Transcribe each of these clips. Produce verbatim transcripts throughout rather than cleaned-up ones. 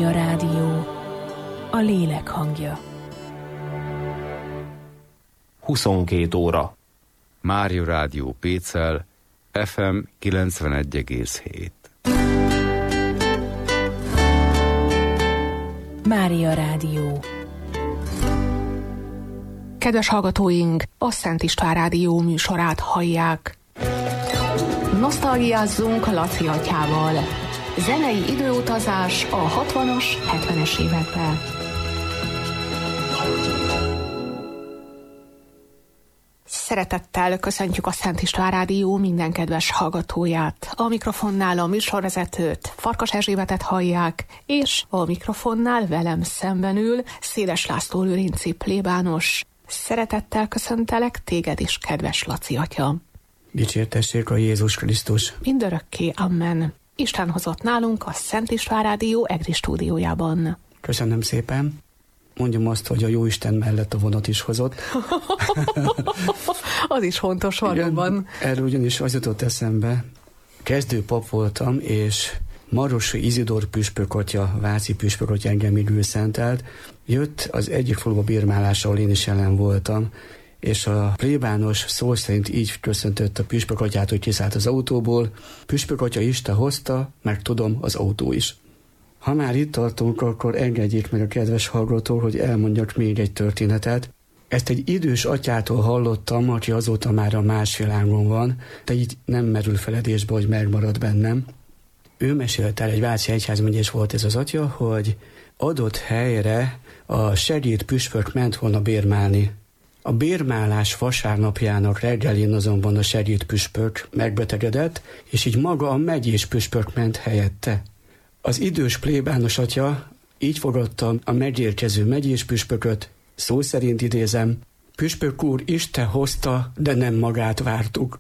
Mária Rádió, a lélek hangja. huszonkét óra. Mária Rádió Pécel, ef em kilencvenegy egész hét. Mária Rádió. Kedves hallgatóink, a Szent István Rádió műsorát hallják. Nosztalgiázzunk Laci atyával. Zenei időutazás a hatvanas, hetvenes években. Szeretettel köszöntjük a Szent István Rádió minden kedves hallgatóját. A mikrofonnál a műsorvezetőt, Farkas Erzsébetet hallják, és a mikrofonnál velem szemben ül Széles László lőrinci plébános. Szeretettel köszöntelek téged is, kedves Laci atya. Dicsértessék a Jézus Krisztus. Mindörökké, amen. Isten hozott nálunk a Szent István Rádió EGRI stúdiójában. Köszönöm szépen. Mondjam azt, hogy a Jóisten mellett a vonat is hozott. Az is fontos valóban. Erről ugyanis az jutott eszembe. Kezdő pap voltam, és Marosi Izidor püspök atya, váci püspök atya engem így szentelt. Jött az egyik faluba bírmálásra, ahol én is jelen voltam, és a plébános szó szerint így köszöntött a püspök atyát, hogy kiszállt az autóból. Püspök atya Isten hozta, meg tudom, az autó is. Ha már itt tartunk, akkor engedjék meg a kedves hallgató, hogy elmondjak még egy történetet. Ezt egy idős atyától hallottam, aki azóta már a más világon van, de így nem merül feledésbe, hogy megmarad bennem. Ő mesélte el, egy váci egyházmegyés volt ez az atya, hogy adott helyre a segéd püspök ment volna bérmálni. A bérmálás vasárnapjának reggelén azonban a segéd püspök megbetegedett, és így maga a megyés püspök ment helyette. Az idős plébános atya így fogadta a megérkező megyés püspököt, szó szerint idézem, püspök úr, Isten hozta, de nem magát vártuk.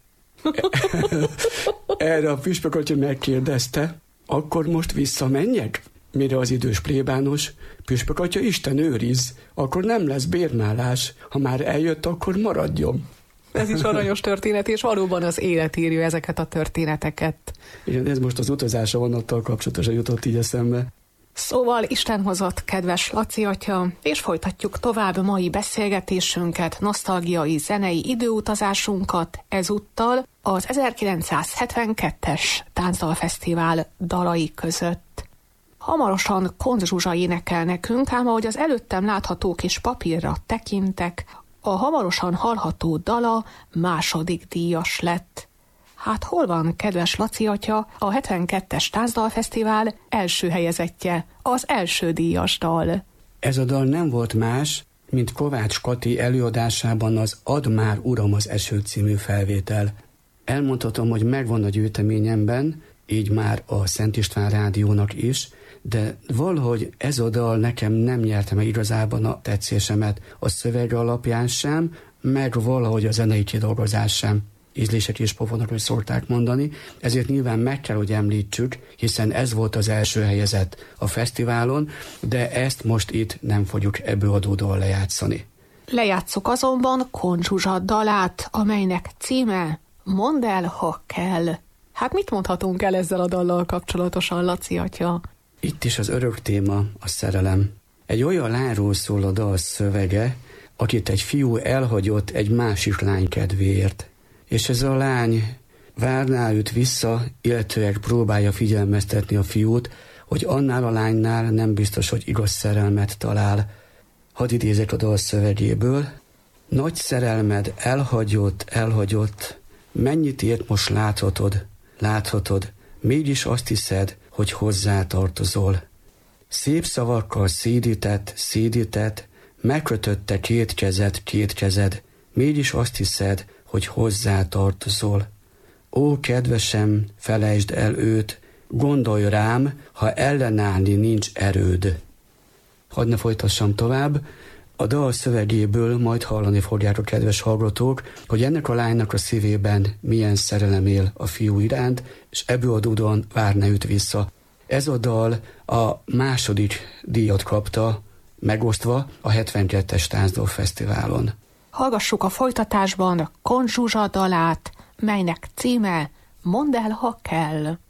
Erre a püspök atya megkérdezte, akkor most visszamenjek? Mire az idős plébános, püspök atya, Isten őriz, akkor nem lesz bérmálás, ha már eljött, akkor maradjon. Ez is aranyos történet, és valóban az élet írja ezeket a történeteket. Igen, ez most az utazása vonattal kapcsolatosan jutott így eszembe. Szóval Isten hozott, kedves Laci atya, és folytatjuk tovább mai beszélgetésünket, nosztalgiai zenei időutazásunkat ezúttal az ezerkilencszázhetvenkettes Táncdalfesztivál dalai között. Hamarosan Koncz Zsuzsa énekel nekünk, ám ahogy az előttem látható kis papírra tekintek, a hamarosan hallható dala második díjas lett. Hát hol van, kedves Laci atya, a hetvenkettes Táncdalfesztivál első helyezettje, az első díjas dal? Ez a dal nem volt más, mint Kovács Kati előadásában az Add már Uram az eső című felvétel. Elmondhatom, hogy megvan a gyűjteményemben, így már a Szent István Rádiónak is, de valahogy ez a dal nekem nem nyerte meg igazában a tetszésemet, a szöveg alapján sem, meg valahogy a zenei kidolgozás sem. Ízlések és pofonok, hogy szokták mondani, ezért nyilván meg kell, hogy említsük, hiszen ez volt az első helyezett a fesztiválon, de ezt most itt nem fogjuk ebből adódóan lejátszani. Lejátszuk azonban Koncz Zsuzsa dalát, amelynek címe Mondd el, ha kell. Hát mit mondhatunk el ezzel a dallal kapcsolatosan, Laci atya? Itt is az örök téma a szerelem. Egy olyan lányról szól a dal szövege, akit egy fiú elhagyott egy másik lány kedvéért. És ez a lány várná őt vissza, illetőleg próbálja figyelmeztetni a fiút, hogy annál a lánynál nem biztos, hogy igaz szerelmet talál. Hadd idézek a dal szövegéből. Nagy szerelmed elhagyott, elhagyott, mennyit ért most láthatod, láthatod, mégis azt hiszed, hogy hozzá tartozol. Szép szavakkal szédített, szédített, megkötötte két kezed, két kezed, mégis azt hiszed, hogy hozzá tartozol. Ó, kedvesem, felejtsd el őt, gondolj rám, ha ellenállni nincs erőd. Hadd ne folytassam tovább, a dal szövegéből majd hallani fogják a kedves hallgatók, hogy ennek a lánynak a szívében milyen szerelem él a fiú iránt, és ebből adódóan várna őt vissza. Ez a dal a második díjat kapta, megosztva a hetvenkettes Táncdalfesztiválon. Hallgassuk a folytatásban Koncz Zsuzsa dalát, melynek címe Mondd el, ha kell.